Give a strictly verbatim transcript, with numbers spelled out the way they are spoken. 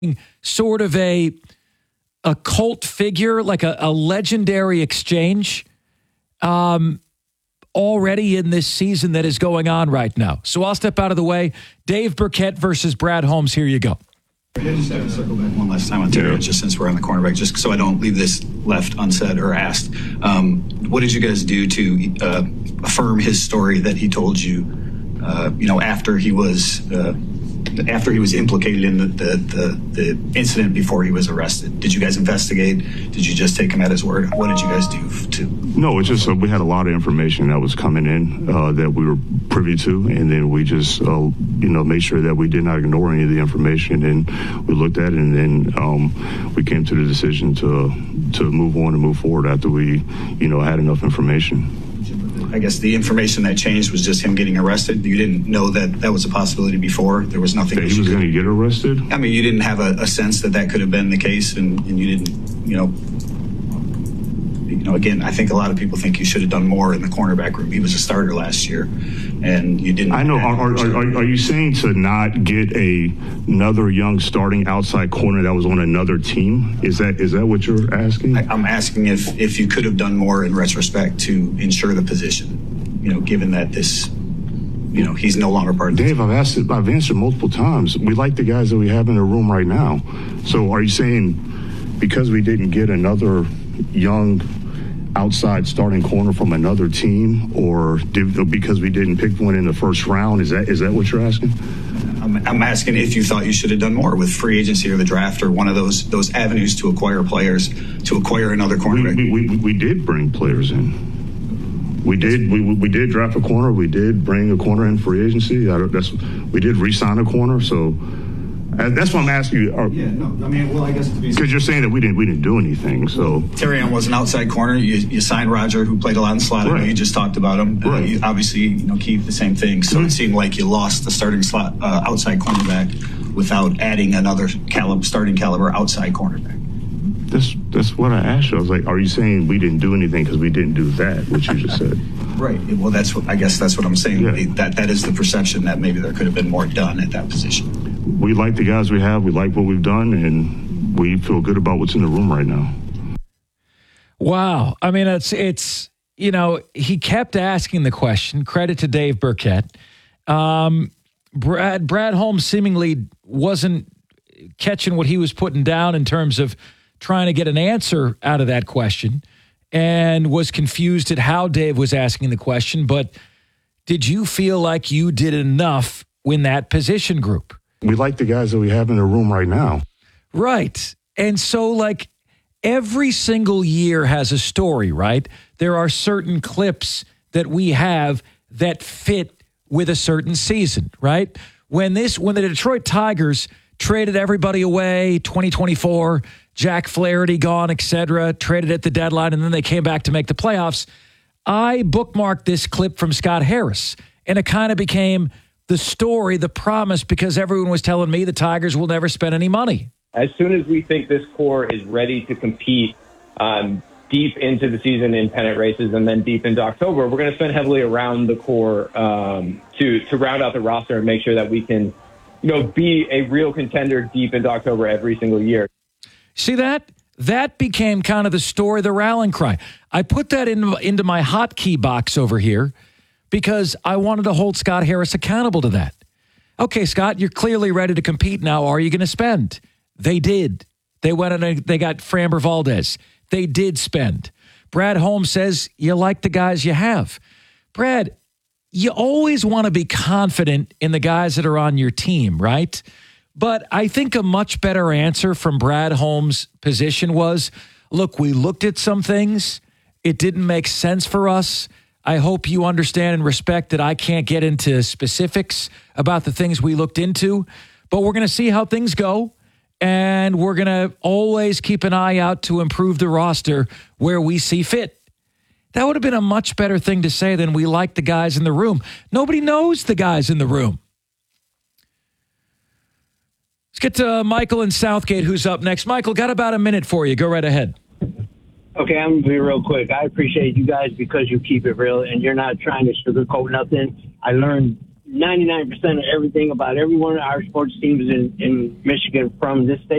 sort of a a cult figure, like a, a legendary exchange um, already in this season that is going on right now. So I'll step out of the way. Dave Birkett versus Brad Holmes. Here you go. I just have to circle back one last time on Terry, just since we're on the cornerback, just so I don't leave this left unsaid or asked. Um, what did you guys do to uh, affirm his story that he told you, uh, you know, after he was uh, after he was implicated in the, the, the, the incident before he was arrested? Did you guys investigate? Did you just take him at his word? What did you guys do to? No, it's just uh, we had a lot of information that was coming in uh, that we were privy to, and then we just, uh, you know, made sure that we did not ignore any of the information, and we looked at it, and then um, we came to the decision to to move on and move forward after we, you know, had enough information. I guess the information that changed was just him getting arrested. You didn't know that that was a possibility before. There was nothing. That he was going to get arrested? I mean, you didn't have a, a sense that that could have been the case, and, and you didn't, you know, you know, again, I think a lot of people think you should have done more in the cornerback room. He was a starter last year, and you didn't. I know. Are, are, are, are you saying to not get a, another young starting outside corner that was on another team? Is that is that what you're asking? I, I'm asking if, if you could have done more in retrospect to ensure the position, you know, given that this, you know, he's no longer part of the Dave, team. I've asked it, I've answered multiple times. We like the guys that we have in the room right now. So are you saying because we didn't get another young outside starting corner from another team, or did, because we didn't pick one in the first round? Is that is that what you're asking? I'm, I'm asking if you thought you should have done more with free agency or the draft or one of those those avenues to acquire players, to acquire another cornerback. We, we, we, we did bring players in. We did we, we did draft a corner. We did bring a corner in free agency. I don't, that's we did re-sign a corner. So that's what I'm asking you. Are, yeah, no, I mean, well, I guess to be because you're saying that we didn't we didn't do anything. So Terrion was an outside corner. You, you signed Roger, who played a lot in the slot. Right. I know you just talked about him. Right. Uh, you, obviously, you know, Keith, the same thing. So mm-hmm. It seemed like you lost the starting slot uh, outside cornerback without adding another caliber, starting caliber outside cornerback. That's that's what I asked you. I was like, are you saying we didn't do anything because we didn't do that? What you just said. Right. Well, that's what I guess that's what I'm saying. Yeah. That that is the perception that maybe there could have been more done at that position. We like the guys we have. We like what we've done, and we feel good about what's in the room right now. Wow. I mean, it's, it's you know, he kept asking the question. Credit to Dave Birkett. Um, Brad, Brad Holmes seemingly wasn't catching what he was putting down in terms of trying to get an answer out of that question, and was confused at how Dave was asking the question. But did you feel like you did enough in that position group? We like the guys that we have in the room right now. Right. And so, like, every single year has a story, right? There are certain clips that we have that fit with a certain season, right? When this, when the Detroit Tigers traded everybody away, twenty twenty-four, Jack Flaherty gone, et cetera, traded at the deadline, and then they came back to make the playoffs, I bookmarked this clip from Scott Harris, and it kind of became the story, the promise, because everyone was telling me the Tigers will never spend any money. As soon as we think this core is ready to compete um, deep into the season in pennant races and then deep into October, we're going to spend heavily around the core um, to to round out the roster and make sure that we can, you know, be a real contender deep into October every single year. See that? That became kind of the story, the rallying cry. I put that in, into my hotkey box over here because I wanted to hold Scott Harris accountable to that. Okay, Scott, you're clearly ready to compete now. Are you going to spend? They did. They went and they got Framber Valdez. They did spend. Brad Holmes says you like the guys you have. Brad, you always want to be confident in the guys that are on your team, right? But I think a much better answer from Brad Holmes' position was, look, we looked at some things. It didn't make sense for us. I hope you understand and respect that I can't get into specifics about the things we looked into, but we're going to see how things go, and we're going to always keep an eye out to improve the roster where we see fit. That would have been a much better thing to say than we like the guys in the room. Nobody knows the guys in the room. Let's get to Michael in Southgate, who's up next. Michael, got about a minute for you. Go right ahead. Okay, I'm going to be real quick. I appreciate you guys because you keep it real and you're not trying to sugarcoat nothing. I learned ninety-nine percent of everything about every one of our sports teams in, in Michigan from this state.